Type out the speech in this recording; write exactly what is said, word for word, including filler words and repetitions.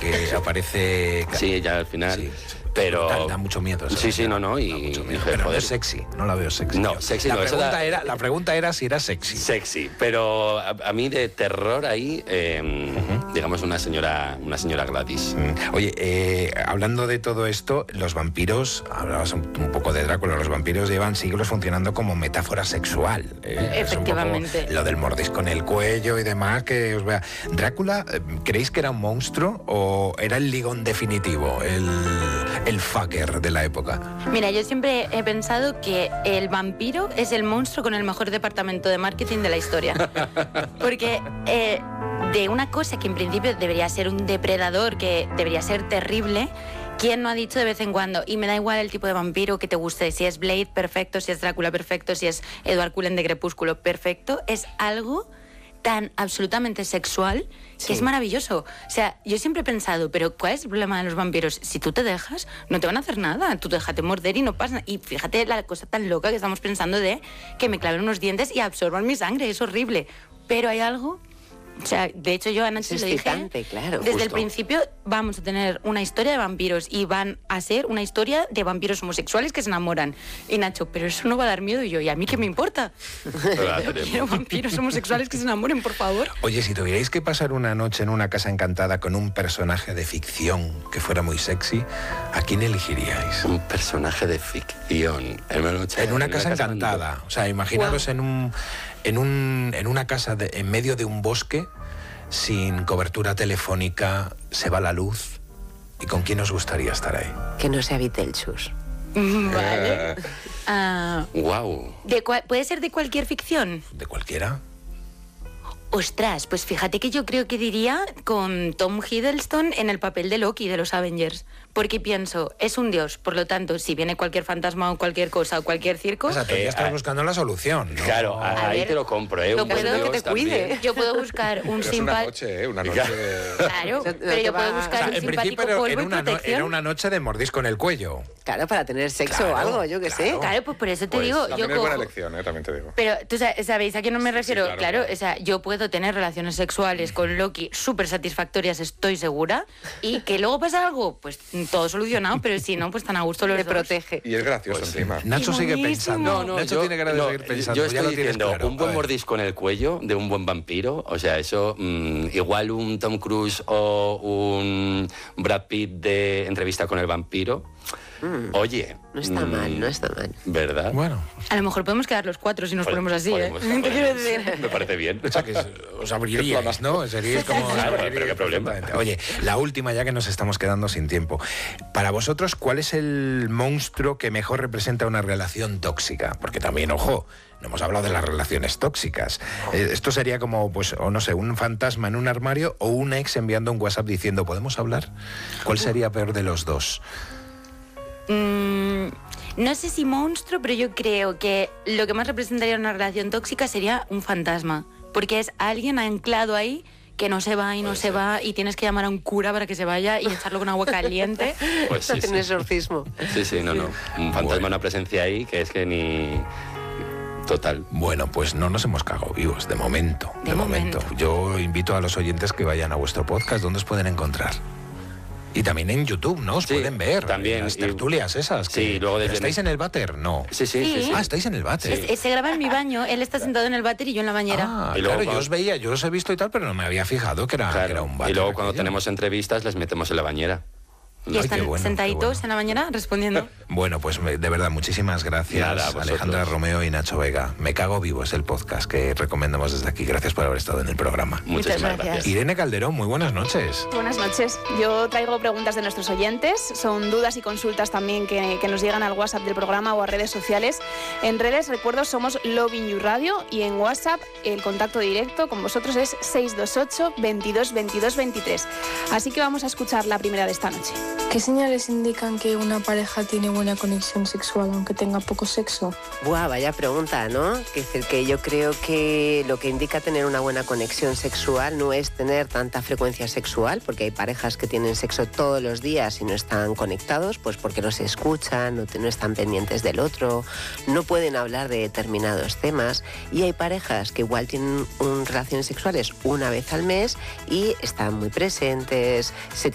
que aparece... Sí, ya al final... Sí. Pero... Da, da mucho miedo. Sí, sí, no, no. Y, mucho miedo. y Pero joder. no es sexy, no la veo sexy. No, sexy la no. Pregunta da... era, la pregunta era si era sexy. Sexy, pero a, a mí de terror ahí, eh, uh-huh. digamos una señora, una señora Gladys. Mm. Oye, eh, hablando de todo esto, los vampiros, hablabas un, un poco de Drácula, los vampiros llevan siglos funcionando como metáfora sexual. Eh, Efectivamente. Es un poco lo del mordisco en el cuello y demás, que os vea. ¿Drácula, creéis que era un monstruo o era el ligón definitivo, el, el fucker de la época? Mira, yo siempre he pensado que el vampiro es el monstruo con el mejor departamento de marketing de la historia. Porque eh, de una cosa que en principio debería ser un depredador, que debería ser terrible, ¿quién no ha dicho de vez en cuando? Y me da igual el tipo de vampiro que te guste, si es Blade, perfecto, si es Drácula, perfecto, si es Edward Cullen de Crepúsculo, perfecto, es algo tan absolutamente sexual que sí. Es maravilloso. O sea, yo siempre he pensado, pero ¿cuál es el problema de los vampiros? Si tú te dejas, no te van a hacer nada. Tú déjate morder y no pasa. Y fíjate la cosa tan loca que estamos pensando de que me claven unos dientes y absorban mi sangre. Es horrible. Pero hay algo... O sea, de hecho yo a Nacho le dije, claro, desde justo. el principio vamos a tener una historia de vampiros y van a ser una historia de vampiros homosexuales que se enamoran. Y Nacho, pero eso no va a dar miedo. Y yo, ¿y a mí qué me importa? Yo quiero vampiros homosexuales que se enamoren, por favor. Oye, si tuvierais que pasar una noche en una casa encantada con un personaje de ficción que fuera muy sexy, ¿a quién elegiríais? Un personaje de ficción. En una, noche, en una en casa una encantada. Casa... O sea, imaginaros wow. en un... En, un, en una casa de, en medio de un bosque, sin cobertura telefónica, se va la luz. ¿Y con quién os gustaría estar ahí? Que no sea Beetlejuice. Vale. Uh, wow. De cual, ¿Puede ser de cualquier ficción? ¿De cualquiera? Ostras, pues fíjate que yo creo que diría con Tom Hiddleston en el papel de Loki de los Avengers. Porque pienso, es un dios, por lo tanto, si viene cualquier fantasma o cualquier cosa o cualquier circo... O sea, tú ya estás buscando la solución, ¿no? Claro, a ahí ver, te lo compro, ¿eh? Lo un puedo que te cuide. También. Yo puedo buscar un simpático... simpático... una noche, ¿eh? Una noche de... Claro, pero yo puedo buscar o sea, un en simpático polvo era y una protección. No, era una noche de mordisco en el cuello. Claro, para tener sexo claro, o algo, yo qué claro. sé. Claro, pues por eso te pues, digo... También yo es cojo... buena elección, ¿eh? También te digo. Pero, ¿tú sabéis a qué no me refiero? Sí, sí, claro, claro, claro, o sea, yo puedo tener relaciones sexuales con Loki súper satisfactorias, estoy segura, y que luego pasa algo, pues todo solucionado, pero si no, pues tan a gusto los Le dos. protege. Y es gracioso Pues, encima. Nacho sigue pensando. No, no, Nacho yo, tiene ganas de no, seguir pensando. Yo estoy ya lo tienes diciendo, claro. un buen mordisco en el cuello de un buen vampiro, o sea, eso, mmm, igual un Tom Cruise o un Brad Pitt de Entrevista con el vampiro. Mm. Oye. No está mmm, mal, no está mal. ¿Verdad? Bueno. A lo mejor podemos quedar los cuatro si nos Pod- ponemos así, podemos, ¿eh? Te quiero decir. Me parece bien. O sea, que os abriríais, ¿no? Seríais como... Claro, os abriríais pero qué problema. Oye, la última ya que nos estamos quedando sin tiempo. Para vosotros, ¿cuál es el monstruo que mejor representa una relación tóxica? Porque también, ojo, no hemos hablado de las relaciones tóxicas. Eh, esto sería como, pues, o no sé, un fantasma en un armario o un ex enviando un WhatsApp diciendo, ¿podemos hablar? ¿Cuál sería peor de los dos? Mm, no sé si monstruo, pero yo creo que lo que más representaría una relación tóxica sería un fantasma. Porque es alguien anclado ahí que no se va y no se va y tienes que llamar a un cura para que se vaya y echarlo con agua caliente. Pues sí, Hacer un sí. exorcismo. Sí, sí, no, no. Un fantasma, Bueno. una presencia ahí que es que ni... Total. Bueno, pues no nos hemos cagado vivos, de momento. De, De momento. momento. Yo invito a los oyentes que vayan a vuestro podcast, ¿dónde os pueden encontrar? Y también en YouTube, ¿no? Os Sí, pueden ver. también. Las Y- tertulias esas. Que... Sí, luego desde- ¿Estáis en el váter? No. Sí, sí, sí. Sí. sí. Ah, estáis en el váter. Es- es- se graba en mi baño, él está sentado en el váter y yo en la bañera. Ah, Y luego claro, yo cuando- os veía, yo os he visto y tal, pero no me había fijado que era, Claro. que era un váter. Y luego cuando aquello. tenemos entrevistas les metemos en la bañera. Y Ay, están qué bueno, sentaditos qué bueno. en la bañera respondiendo. Bueno, pues me- de verdad, muchísimas gracias, Nada, a vosotros. Alejandra Romeo y Nacho Vega. Me cago vivo es el podcast que recomendamos desde aquí. Gracias por haber estado en el programa. Muchísimas gracias. gracias. Irene Calderón, muy buenas noches. Buenas noches. Yo traigo preguntas de nuestros oyentes. Son dudas y consultas también que, que nos llegan al WhatsApp del programa o a redes sociales. En redes, recuerdo, somos Loving You Radio y en WhatsApp el contacto directo con vosotros es seis dos ocho, veintidós, veintidós, veintitrés. Así que vamos a escuchar la primera de esta noche. ¿Qué señales indican que una pareja tiene buena conexión sexual aunque tenga poco sexo? Buah, vaya pregunta, ¿no? Que es decir, que yo creo que lo que indica tener una buena conexión sexual no es tener tanta frecuencia sexual, porque hay parejas que tienen sexo todos los días y no están conectados, pues porque no se escuchan, no, te- no están pendientes del otro, no pueden hablar de determinados temas, y hay parejas que igual tienen un- relaciones sexuales una vez al mes y están muy presentes, se